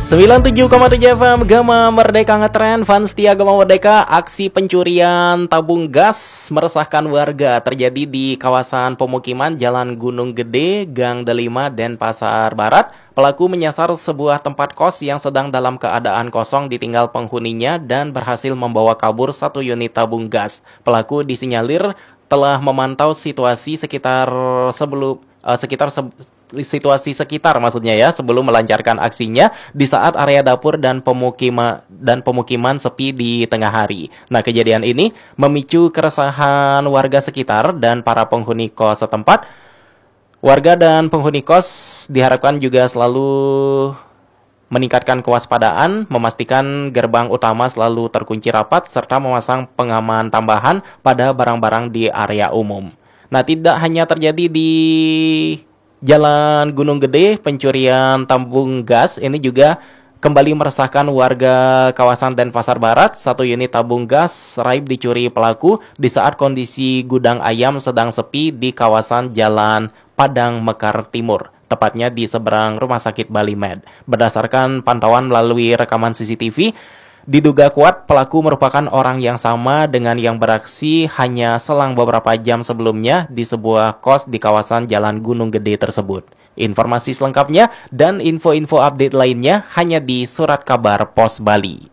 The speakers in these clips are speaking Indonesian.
97,7 FM Gema Merdeka ngetren, fans setia Gema Merdeka. Aksi pencurian tabung gas meresahkan warga terjadi di kawasan pemukiman Jalan Gunung Gede, Gang Delima, Denpasar Barat. Pelaku menyasar sebuah tempat kos yang sedang dalam keadaan kosong ditinggal penghuninya dan berhasil membawa kabur 1 unit tabung gas. Pelaku disinyalir telah memantau situasi situasi sekitar maksudnya ya, sebelum melancarkan aksinya di saat area dapur dan pemukiman sepi di tengah hari. Nah, kejadian ini memicu keresahan warga sekitar dan para penghuni kos setempat. Warga dan penghuni kos diharapkan juga selalu meningkatkan kewaspadaan, memastikan gerbang utama selalu terkunci rapat, serta memasang pengaman tambahan pada barang-barang di area umum. Nah, tidak hanya terjadi di Jalan Gunung Gede, pencurian tabung gas ini juga kembali meresahkan warga kawasan Denpasar Barat. 1 unit tabung gas raib dicuri pelaku di saat kondisi gudang ayam sedang sepi di kawasan Jalan Padang Mekar Timur, tepatnya di seberang Rumah Sakit Bali Med. Berdasarkan pantauan melalui rekaman CCTV, diduga kuat pelaku merupakan orang yang sama dengan yang beraksi hanya selang beberapa jam sebelumnya di sebuah kos di kawasan Jalan Gunung Gede tersebut. Informasi selengkapnya dan info-info update lainnya hanya di Surat Kabar Pos Bali.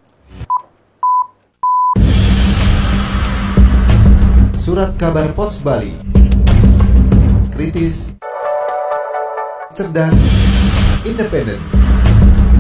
Surat Kabar Pos Bali. Kritis, cerdas, independen.